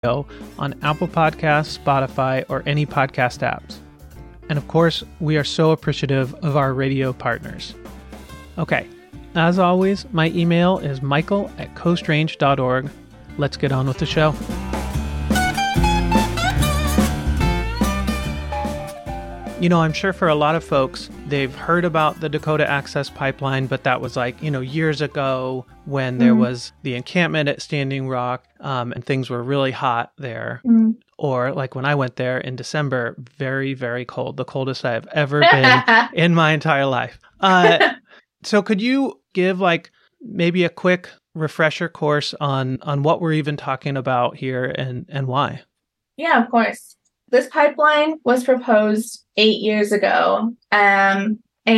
on Apple Podcasts, Spotify, or any podcast apps. And of course, we are so appreciative of our radio partners. Okay, as always, my email is michael@coastrange.org. Let's get on with the show. You know, I'm sure for a lot of folks, they've heard about the Dakota Access Pipeline, but that was years ago when there was the encampment at Standing Rock and things were really hot there. Or like when I went there in December, very, very cold, the coldest I have ever been in my entire life. So could you give maybe a quick refresher course on what we're even talking about here and why? Yeah, of course. This pipeline was proposed 8 years ago, and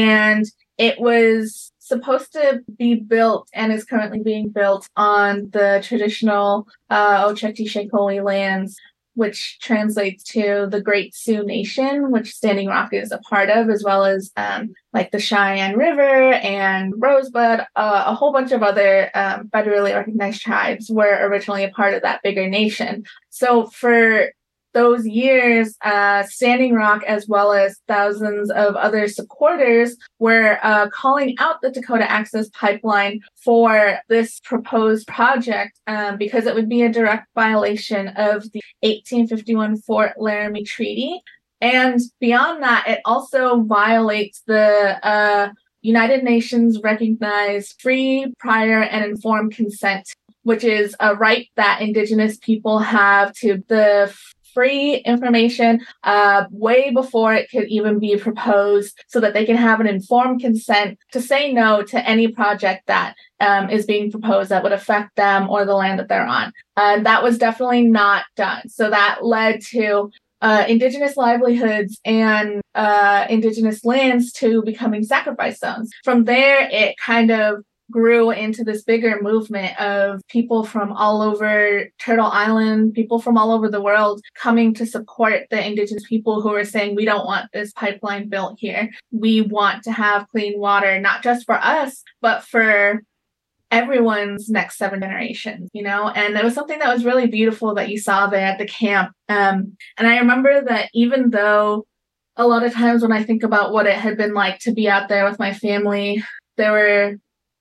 it was supposed to be built and is currently being built on the traditional Oceti-Sakowin lands, which translates to the Great Sioux Nation, which Standing Rock is a part of, as well as the Cheyenne River and Rosebud. A whole bunch of other federally recognized tribes were originally a part of that bigger nation. So for those years, Standing Rock, as well as thousands of other supporters, were calling out the Dakota Access Pipeline for this proposed project because it would be a direct violation of the 1851 Fort Laramie Treaty. And beyond that, it also violates the United Nations recognized free, prior, and informed consent, which is a right that Indigenous people have to the free information way before it could even be proposed, so that they can have an informed consent to say no to any project that is being proposed that would affect them or the land that they're on. That was definitely not done. So that led to Indigenous livelihoods and Indigenous lands to becoming sacrifice zones. From there, it kind of grew into this bigger movement of people from all over Turtle Island, people from all over the world coming to support the Indigenous people who are saying, we don't want this pipeline built here. We want to have clean water, not just for us, but for everyone's next 7 generations, And it was something that was really beautiful that you saw there at the camp. And I remember that even though a lot of times when I think about what it had been like to be out there with my family, there were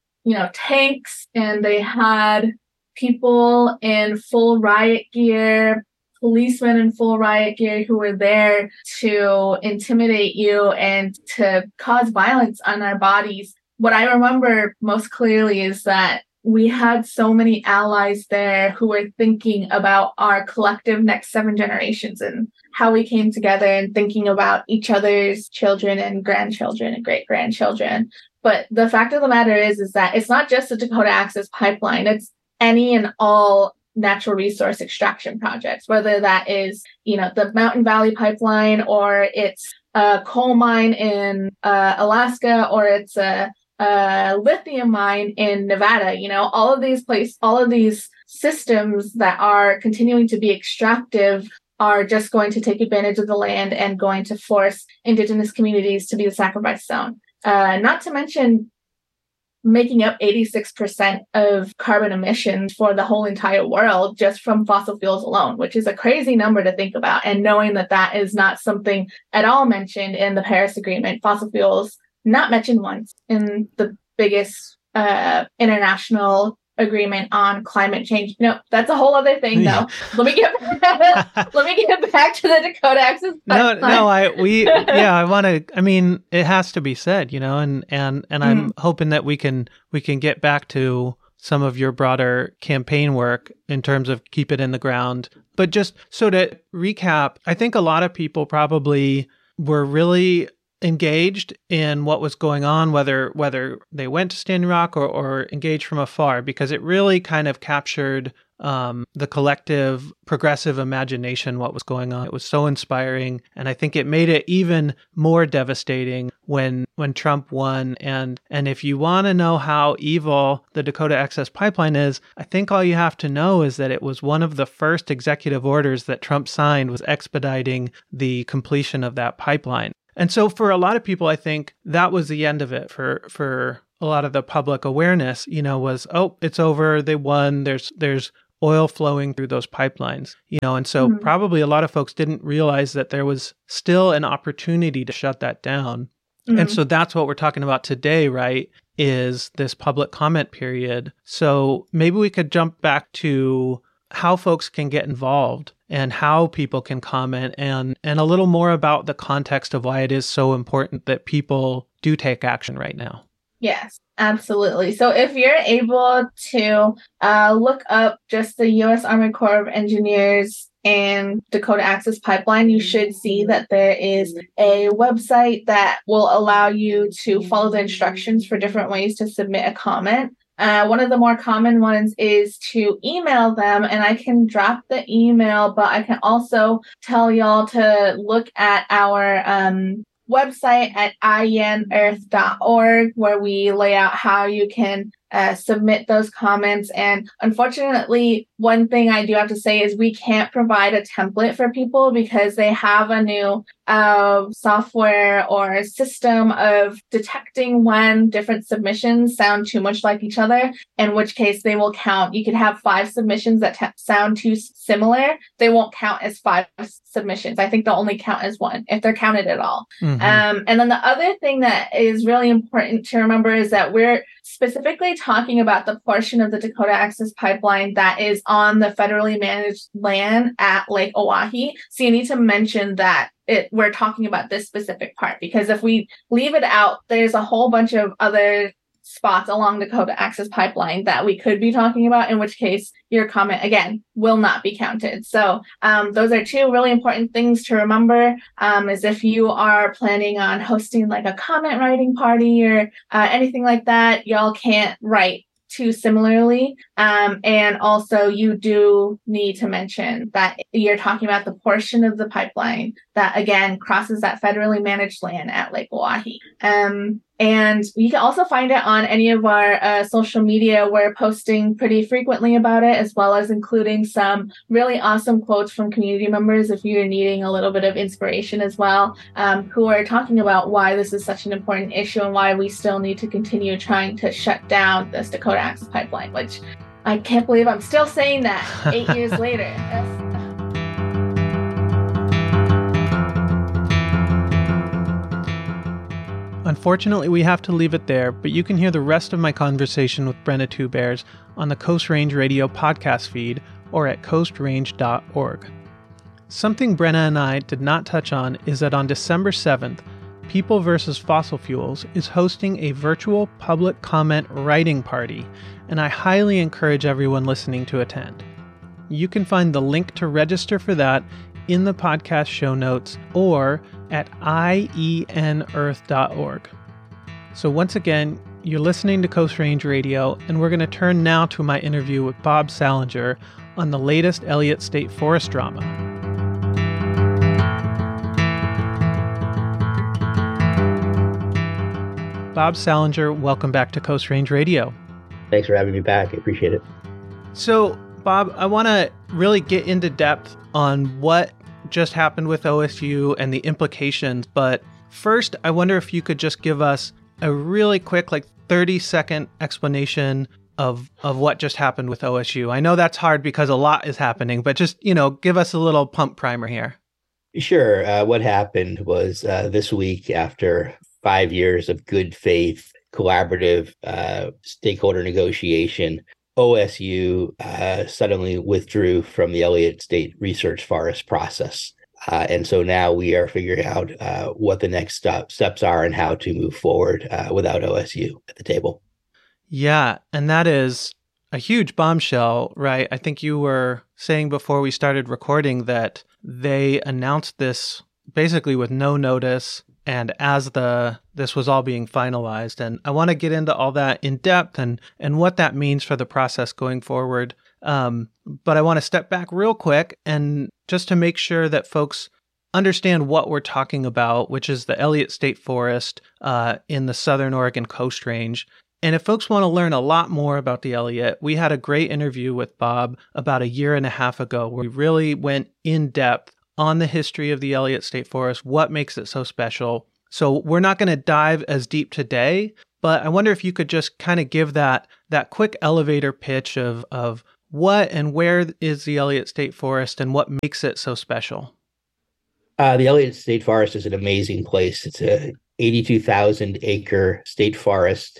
tanks, and they had people in full riot gear, policemen in full riot gear who were there to intimidate you and to cause violence on our bodies. What I remember most clearly is that we had so many allies there who were thinking about our collective next 7 generations and how we came together and thinking about each other's children and grandchildren and great-grandchildren. But the fact of the matter is that it's not just the Dakota Access Pipeline. It's any and all natural resource extraction projects, whether that is, the Mountain Valley Pipeline, or it's a coal mine in Alaska, or it's a lithium mine in Nevada. All of these systems that are continuing to be extractive are just going to take advantage of the land and going to force Indigenous communities to be the sacrifice zone. Not to mention making up 86% of carbon emissions for the whole entire world just from fossil fuels alone, which is a crazy number to think about. And knowing that that is not something at all mentioned in the Paris Agreement, fossil fuels not mentioned once in the biggest international agreement on climate change. That's a whole other thing, though. Let me get back to the Dakota Access Pipeline. It has to be said, and I'm hoping that we can get back to some of your broader campaign work in terms of keep it in the ground. But just so to recap, I think a lot of people probably were really engaged in what was going on, whether they went to Standing Rock or engaged from afar, because it really kind of captured the collective progressive imagination, what was going on. It was so inspiring. And I think it made it even more devastating when Trump won. And if you want to know how evil the Dakota Access Pipeline is, I think all you have to know is that it was one of the first executive orders that Trump signed was expediting the completion of that pipeline. And so for a lot of people, I think that was the end of it for a lot of the public awareness, was, oh, it's over. They won. There's oil flowing through those pipelines, and so probably a lot of folks didn't realize that there was still an opportunity to shut that down. And so that's what we're talking about today, right? Is this public comment period. So maybe we could jump back to how folks can get involved and how people can comment and a little more about the context of why it is so important that people do take action right now. Yes, absolutely. So if you're able to look up just the U.S. Army Corps of Engineers and Dakota Access Pipeline, you should see that there is a website that will allow you to follow the instructions for different ways to submit a comment. One of the more common ones is to email them, and I can drop the email, but I can also tell y'all to look at our website at ienearth.org, where we lay out how you can submit those comments. And unfortunately, one thing I do have to say is we can't provide a template for people because they have a new software or system of detecting when different submissions sound too much like each other, in which case they will count. You could have 5 submissions that sound too similar. They won't count as 5 submissions. I think they'll only count as 1 if they're counted at all. And then the other thing that is really important to remember is that we're specifically talking about the portion of the Dakota Access Pipeline that is on the federally managed land at Lake Oahe. So you need to mention that we're talking about this specific part, because if we leave it out, there's a whole bunch of other spots along Dakota Access Pipeline that we could be talking about, in which case your comment, again, will not be counted. So those are 2 really important things to remember, is if you are planning on hosting like a comment writing party or anything like that, y'all can't write too similarly. And also you do need to mention that you're talking about the portion of the pipeline that, again, crosses that federally managed land at Lake Oahe. And you can also find it on any of our social media. We're posting pretty frequently about it, as well as including some really awesome quotes from community members if you're needing a little bit of inspiration as well, who are talking about why this is such an important issue and why we still need to continue trying to shut down this Dakota Access Pipeline, which I can't believe I'm still saying that 8 years later. Unfortunately, we have to leave it there, but you can hear the rest of my conversation with Brenna Two Bears on the Coast Range Radio podcast feed or at coastrange.org. Something Brenna and I did not touch on is that on December 7th, People vs. Fossil Fuels is hosting a virtual public comment writing party, and I highly encourage everyone listening to attend. You can find the link to register for that in the podcast show notes or at ienearth.org. So once again, you're listening to Coast Range Radio, and we're going to turn now to my interview with Bob Salinger on the latest Elliott State Forest drama. Bob Salinger, welcome back to Coast Range Radio. Thanks for having me back. I appreciate it. So, Bob, I want to really get into depth on what just happened with OSU and the implications. But first, I wonder if you could just give us a really quick, 30-second explanation of what just happened with OSU. I know that's hard because a lot is happening, but just, give us a little pump primer here. Sure. What happened was this week, after 5 years of good faith, collaborative stakeholder negotiation, OSU suddenly withdrew from the Elliott State Research Forest process. And so now we are figuring out what the next steps are and how to move forward without OSU at the table. Yeah, and that is a huge bombshell, right? I think you were saying before we started recording that they announced this basically with no notice and as this was all being finalized. And I want to get into all that in depth and what that means for the process going forward. But I want to step back real quick and just to make sure that folks understand what we're talking about, which is the Elliott State Forest in the Southern Oregon Coast Range. And if folks want to learn a lot more about the Elliott, we had a great interview with Bob about 1.5 years ago where we really went in depth on the history of the Elliott State Forest, what makes it so special. So we're not going to dive as deep today, but I wonder if you could just kind of give that quick elevator pitch of What and where is the Elliott State Forest and what makes it so special? The Elliott State Forest is an amazing place. It's a 82,000 acre state forest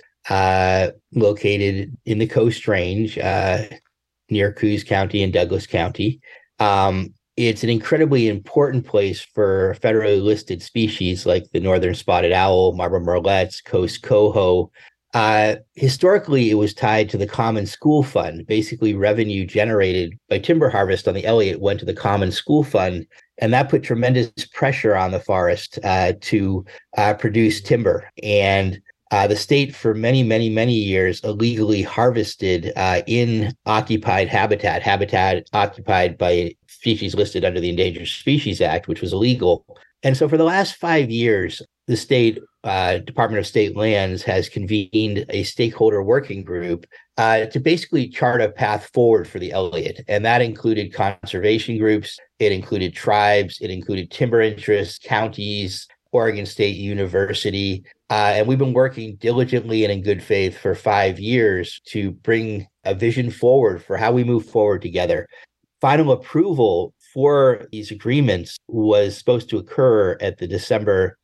located in the Coast Range near Coos County and Douglas County. It's an incredibly important place for federally listed species like the northern spotted owl, marbled murrelets, coast coho. Historically, it was tied to the Common School Fund. Basically, revenue generated by timber harvest on the Elliott went to the Common School Fund, and that put tremendous pressure on the forest to produce timber. And the state, for many, many, many years, illegally harvested in occupied habitat occupied by species listed under the Endangered Species Act, which was illegal. And so for the last 5 years, the state Department of State Lands has convened a stakeholder working group to basically chart a path forward for the Elliott. And that included conservation groups, it included tribes, it included timber interests, counties, Oregon State University. And we've been working diligently and in good faith for 5 years to bring a vision forward for how we move forward together. Final approval for these agreements was supposed to occur at the December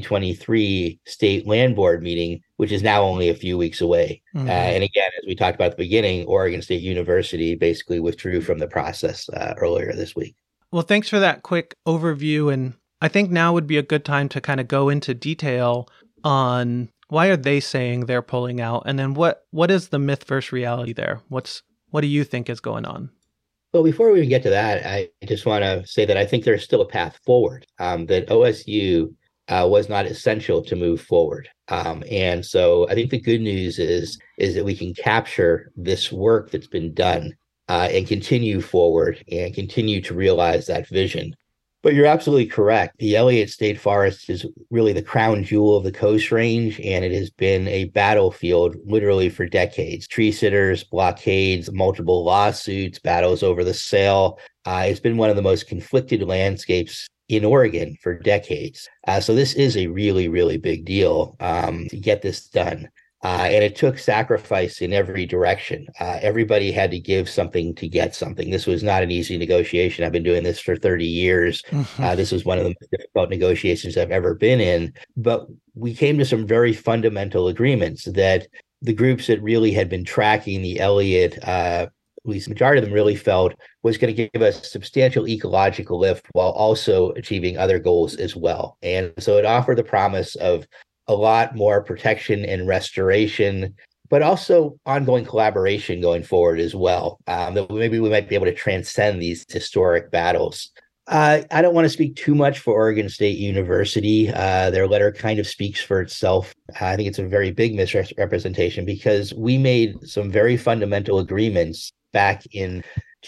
2023 State Land Board meeting, which is now only a few weeks away. Mm-hmm. And again, as we talked about at the beginning, Oregon State University basically withdrew from the process earlier this week. Well, thanks for that quick overview. And I think now would be a good time to kind of go into detail on why are they saying they're pulling out? And then what is the myth versus reality there? What do you think is going on? Well, before we even get to that, I just want to say that I think there's still a path forward, that OSU was not essential to move forward. And so I think the good news is that we can capture this work that's been done and continue forward and continue to realize that vision. But you're absolutely correct. The Elliott State Forest is really the crown jewel of the Coast Range, and it has been a battlefield literally for decades. Tree sitters, blockades, multiple lawsuits, battles over the sale. It's been one of the most conflicted landscapes in Oregon for decades. So this is a really, really big deal to get this done. And it took sacrifice in every direction. Everybody had to give something to get something. This was not an easy negotiation. I've been doing this for 30 years. Mm-hmm. This was one of the most difficult negotiations I've ever been in. But we came to some very fundamental agreements that the groups that really had been tracking the Elliott, at least the majority of them really felt was going to give us substantial ecological lift while also achieving other goals as well. And so it offered the promise of a lot more protection and restoration, but also ongoing collaboration going forward as well. That maybe we might be able to transcend these historic battles. I don't want to speak too much for Oregon State University. Their letter kind of speaks for itself. I think it's a very big misrepresentation because we made some very fundamental agreements back in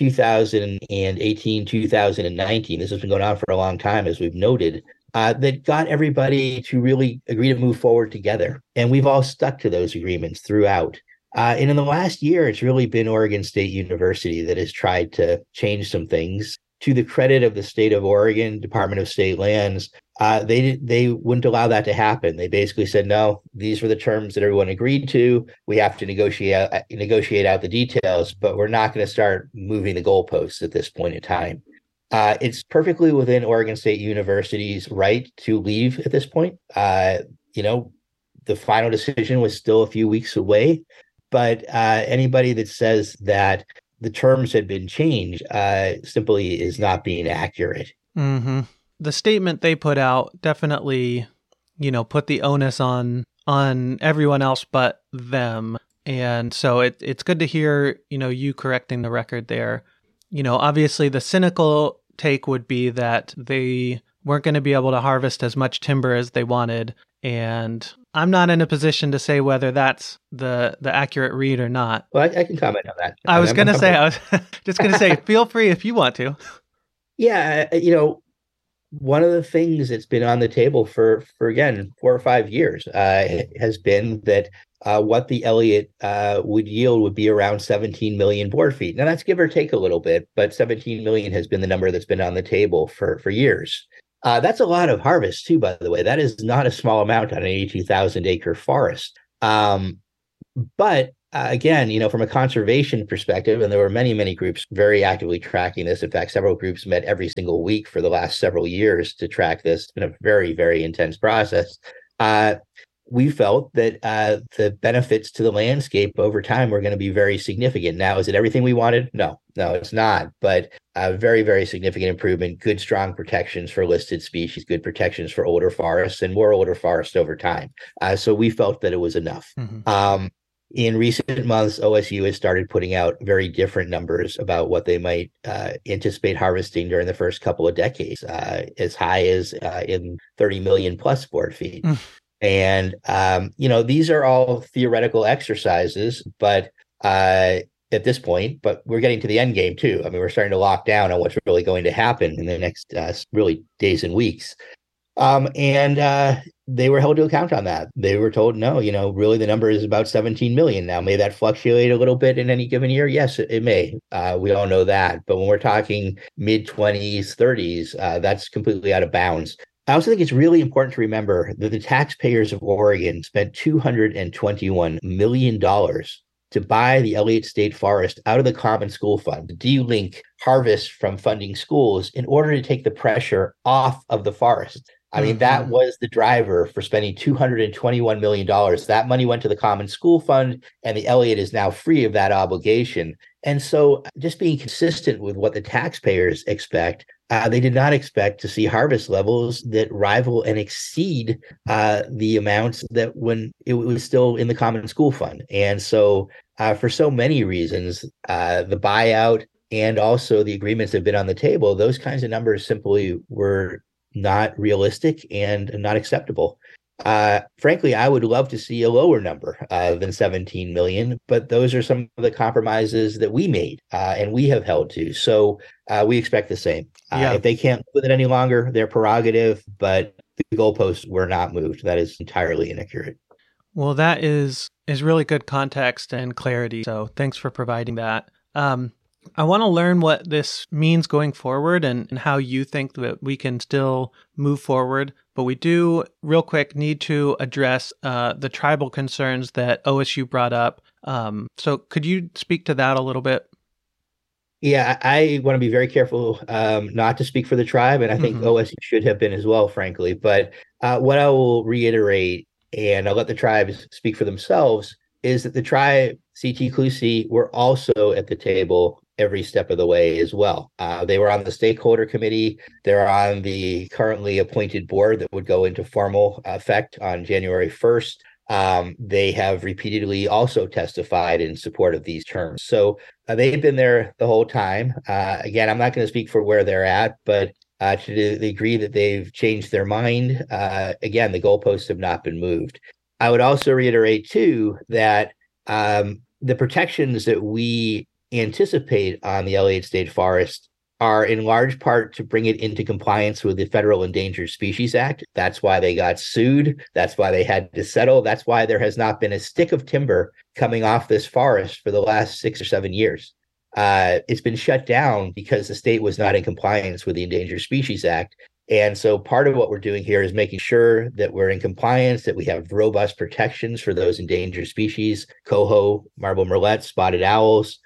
2018, 2019. This has been going on for a long time, as we've noted. That got everybody to really agree to move forward together. And we've all stuck to those agreements throughout. And in the last year, it's really been Oregon State University that has tried to change some things. To the credit of the state of Oregon, Department of State Lands, they wouldn't allow that to happen. They basically said, no, these were the terms that everyone agreed to. We have to negotiate out the details, but we're not going to start moving the goalposts at this point in time. It's perfectly within Oregon State University's right to leave at this point. The final decision was still a few weeks away, but anybody that says that the terms had been changed simply is not being accurate. Mm-hmm. The statement they put out definitely, put the onus on everyone else but them. And so it's good to hear, you correcting the record there. Obviously the cynical take would be that they weren't going to be able to harvest as much timber as they wanted. And I'm not in a position to say whether that's the accurate read or not. Well, I can comment on that. I was just going to say, feel free if you want to. Yeah. One of the things that's been on the table for again, 4 or 5 years has been that what the Elliott would yield would be around 17 million board feet. Now that's give or take a little bit, but 17 million has been the number that's been on the table for years. That's a lot of harvest too, by the way. That is not a small amount on an 82,000 acre forest. But again, from a conservation perspective, and there were many, many groups very actively tracking this. In fact, several groups met every single week for the last several years to track this. It's been a very, very intense process. We felt that the benefits to the landscape over time were going to be very significant. Now, is it everything we wanted? No, it's not. But a very, very significant improvement, good, strong protections for listed species, good protections for older forests, and more older forests over time. So we felt that it was enough. Mm-hmm. In recent months, OSU has started putting out very different numbers about what they might anticipate harvesting during the first couple of decades, as high as in 30 million plus board feet. And, these are all theoretical exercises, but at this point, but we're getting to the end game too. I mean, we're starting to lock down on what's really going to happen in the next really days and weeks. And they were held to account on that. They were told, no, really the number is about 17 million. Now, may that fluctuate a little bit in any given year? Yes, it may. We all know that. But when we're talking mid-20s, 30s, that's completely out of bounds. I also think it's really important to remember that the taxpayers of Oregon spent $221 million to buy the Elliott State Forest out of the Common School Fund, to de-link harvest from funding schools in order to take the pressure off of the forest. I mean, that was the driver for spending $221 million. That money went to the Common School Fund, and the Elliott is now free of that obligation. And so just being consistent with what the taxpayers expect, they did not expect to see harvest levels that rival and exceed the amounts that when it was still in the Common School Fund. And so for so many reasons, the buyout and also the agreements that have been on the table, those kinds of numbers simply were not realistic and not acceptable. Frankly, I would love to see a lower number than 17 million, but those are some of the compromises that we made and we have held to. So we expect the same. If they can't live with it any longer, their prerogative, but the goalposts were not moved. That is entirely inaccurate. Well, that is really good context and clarity. So thanks for providing that. I want to learn what this means going forward and how you think that we can still move forward. But we do, real quick, need to address the tribal concerns that OSU brought up. So could you speak to that a little bit? Yeah, I want to be very careful not to speak for the tribe, and I think OSU should have been as well, frankly. But what I will reiterate, and I'll let the tribes speak for themselves, is that the tribe, CT Clusie, were also at the table every step of the way as well. They were on the stakeholder committee. They're on the currently appointed board that would go into formal effect on January 1st. They have repeatedly also testified in support of these terms. So they've been there the whole time. Again, I'm not going to speak for where they're at, but to the degree that they've changed their mind, again, the goalposts have not been moved. I would also reiterate, too, that the protections that we anticipate on the Elliott State Forest are in large part to bring it into compliance with the Federal Endangered Species Act. That's why they got sued. That's why they had to settle. That's why there has not been a stick of timber coming off this forest for the last 6 or 7 years. It's been shut down because the state was not in compliance with the Endangered Species Act. And so part of what we're doing here is making sure that we're in compliance, that we have robust protections for those endangered species, coho, marble murrelet, spotted owls.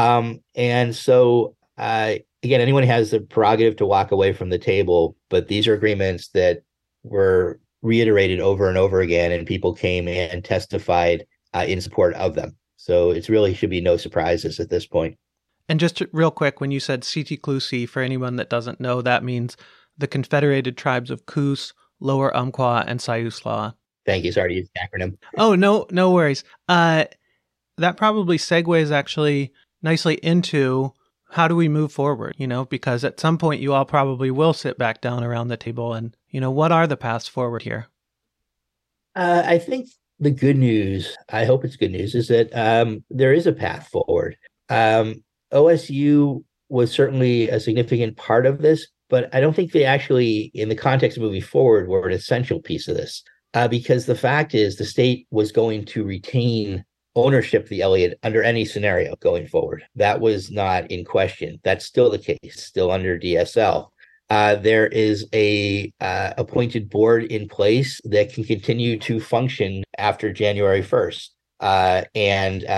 And so, again, anyone has the prerogative to walk away from the table, but these are agreements that were reiterated over and over again, and people came and testified in support of them. So it really should be no surprises at this point. And just real quick, when you said CT Clusie, for anyone that doesn't know, that means the Confederated Tribes of Coos, Lower Umpqua, and Siuslaw. Thank you. Sorry to use the acronym. Oh, no worries. That probably segues actually nicely into how do we move forward, because at some point you all probably will sit back down around the table and, what are the paths forward here? I think the good news, I hope it's good news, is that there is a path forward. OSU was certainly a significant part of this, but I don't think they actually, in the context of moving forward, were an essential piece of this. Because the fact is the state was going to retain ownership of the Elliott under any scenario going forward. That was not in question. That's still the case, still under DSL. There is a appointed board in place that can continue to function after January 1st. and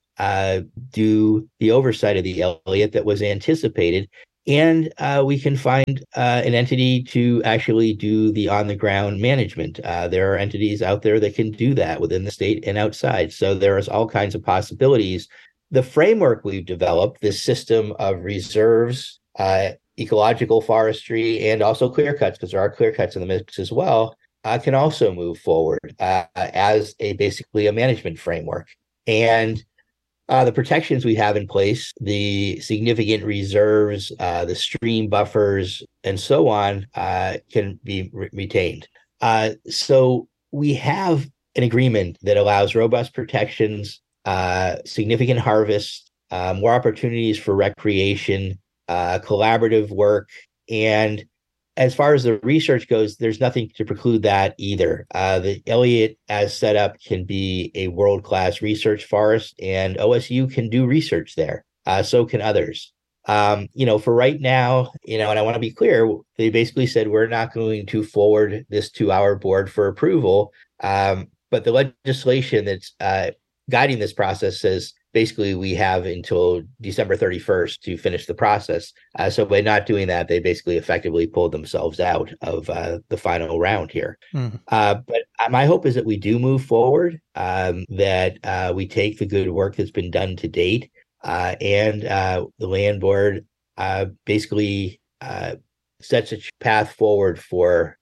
do the oversight of the Elliott that was anticipated. And we can find an entity to actually do the on-the-ground management. There are entities out there that can do that within the state and outside. So there's all kinds of possibilities. The framework we've developed, this system of reserves, ecological forestry, and also clear cuts, because there are clear cuts in the mix as well, can also move forward as basically a management framework. And the protections we have in place, the significant reserves, the stream buffers, and so on, can be retained. So we have an agreement that allows robust protections, significant harvests, more opportunities for recreation, collaborative work. And as far as the research goes, there's nothing to preclude that either. The Elliott, as set up, can be a world-class research forest, and OSU can do research there. So can others. For right now, and I want to be clear, they basically said we're not going to forward this to our board for approval. But the legislation that's guiding this process says basically we have until December 31st to finish the process. So by not doing that, they basically effectively pulled themselves out of the final round here. But my hope is that we do move forward, that we take the good work that's been done to date, and the land board basically sets a path forward for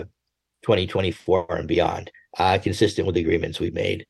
2024 and beyond, consistent with the agreements we've made.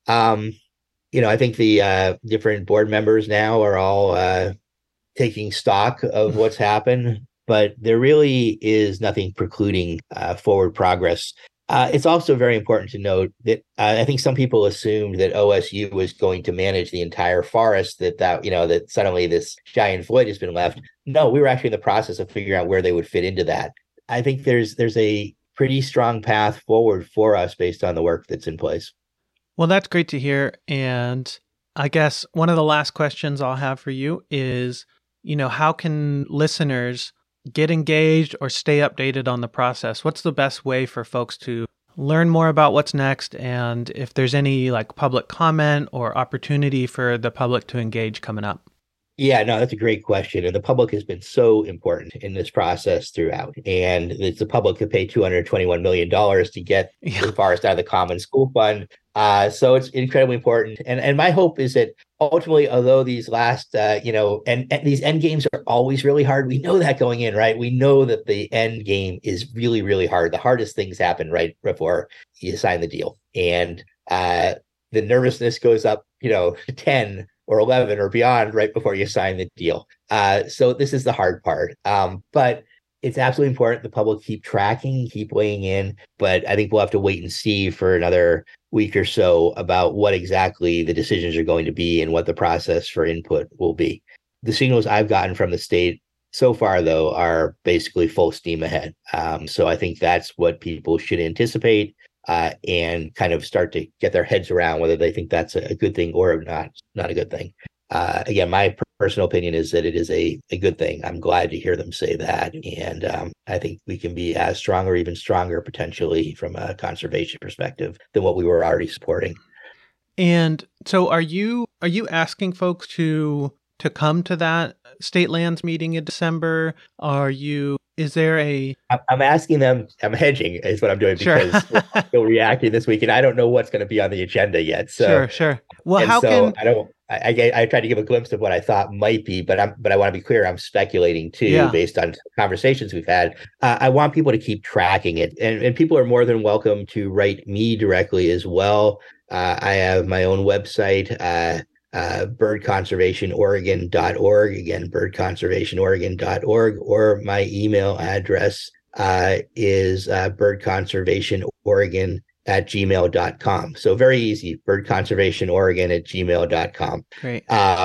I think the different board members now are all taking stock of what's happened, but there really is nothing precluding forward progress. It's also very important to note that I think some people assumed that OSU was going to manage the entire forest, that suddenly this giant void has been left. No, we were actually in the process of figuring out where they would fit into that. I think there's a pretty strong path forward for us based on the work that's in place. Well, that's great to hear. And I guess one of the last questions I'll have for you is, how can listeners get engaged or stay updated on the process? What's the best way for folks to learn more about what's next? And if there's any public comment or opportunity for the public to engage coming up? Yeah, no, that's a great question. And the public has been so important in this process throughout. And it's the public that paid $221 million to get the forest out of the Common School Fund. So it's incredibly important. And my hope is that ultimately, although these last, and these end games are always really hard, we know that going in, right? We know that the end game is really, really hard. The hardest things happen right before you sign the deal. And the nervousness goes up, to 10 or 11 or beyond right before you sign the deal. So this is the hard part. But it's absolutely important the public keep tracking, keep weighing in. But I think we'll have to wait and see for another week or so about what exactly the decisions are going to be and what the process for input will be. The signals I've gotten from the state so far, though, are basically full steam ahead. So I think that's what people should anticipate. And kind of start to get their heads around whether they think that's a good thing or not a good thing. Again, my personal opinion is that it is a good thing. I'm glad to hear them say that. And I think we can be as strong or even stronger potentially from a conservation perspective than what we were already supporting. And so are you asking folks to come to that state lands meeting in December? Is there I'm asking them, I'm hedging is what I'm doing because we're still reacting this week and I don't know what's going to be on the agenda yet. So Sure. Well, I tried to give a glimpse of what I thought might be, but I want to be clear, I'm speculating too, based on conversations we've had. I want people to keep tracking it and people are more than welcome to write me directly as well. I have my own website, birdconservationoregon.org, again, birdconservationoregon.org, or my email address is birdconservationoregon@gmail.com. So very easy, birdconservationoregon@gmail.com. Great.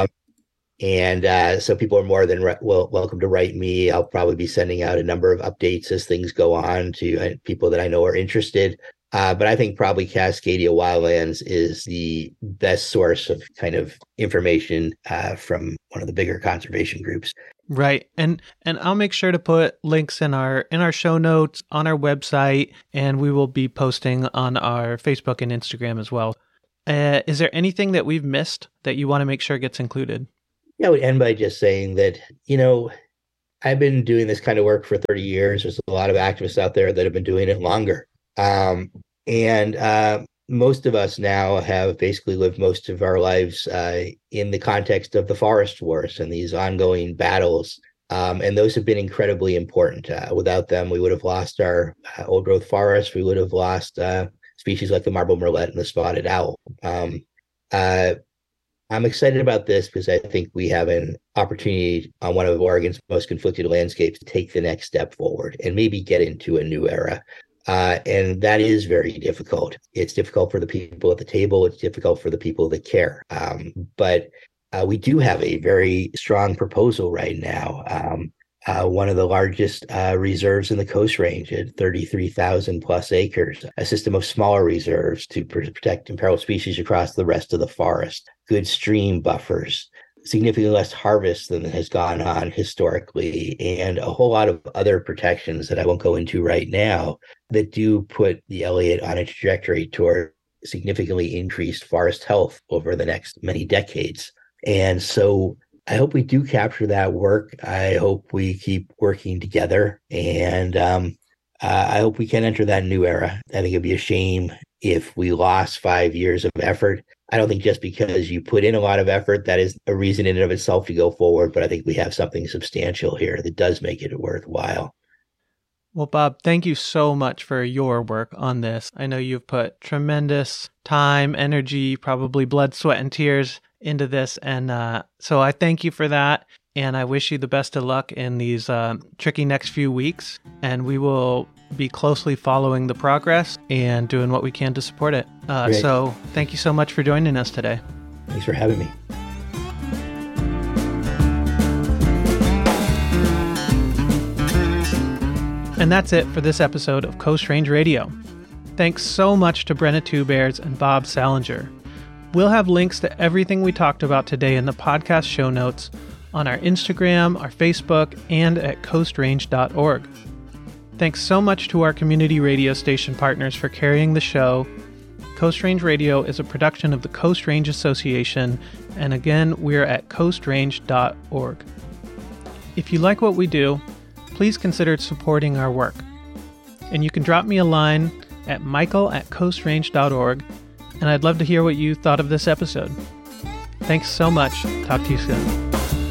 So people are more than welcome to write me. I'll probably be sending out a number of updates as things go on to people that I know are interested. But I think probably Cascadia Wildlands is the best source of kind of information from one of the bigger conservation groups. Right. And I'll make sure to put links in our show notes on our website, and we will be posting on our Facebook and Instagram as well. Is there anything that we've missed that you want to make sure gets included? Yeah, I would end by just saying that, I've been doing this kind of work for 30 years. There's a lot of activists out there that have been doing it longer. And most of us now have basically lived most of our lives in the context of the forest wars and these ongoing battles. And those have been incredibly important. Without them, we would have lost our old growth forests. We would have lost species like the marble murrelet and the spotted owl. I'm excited about this because I think we have an opportunity on one of Oregon's most conflicted landscapes to take the next step forward and maybe get into a new era. And that is very difficult. It's difficult for the people at the table. It's difficult for the people that care. But we do have a very strong proposal right now. One of the largest reserves in the Coast Range at 33,000 plus acres, a system of smaller reserves to protect imperiled species across the rest of the forest, good stream buffers, significantly less harvest than has gone on historically, and a whole lot of other protections that I won't go into right now that do put the Elliott on a trajectory toward significantly increased forest health over the next many decades. And so I hope we do capture that work. I hope we keep working together, and I hope we can enter that new era. I think it'd be a shame if we lost 5 years of effort. I don't think just because you put in a lot of effort, that is a reason in and of itself to go forward, but I think we have something substantial here that does make it worthwhile. Well, Bob, thank you so much for your work on this. I know you've put tremendous time, energy, probably blood, sweat, and tears into this. And so I thank you for that. And I wish you the best of luck in these tricky next few weeks. And we will be closely following the progress and doing what we can to support it. So thank you so much for joining us today. Thanks for having me. And that's it for this episode of Coast Range Radio. Thanks so much to Brenna Two Bears and Bob Salinger. We'll have links to everything we talked about today in the podcast show notes on our Instagram, our Facebook, and at coastrange.org. Thanks so much to our community radio station partners for carrying the show. Coast Range Radio is a production of the Coast Range Association, and again, we're at coastrange.org. If you like what we do, please consider supporting our work. And you can drop me a line at michael@coastrange.org, and I'd love to hear what you thought of this episode. Thanks so much. Talk to you soon.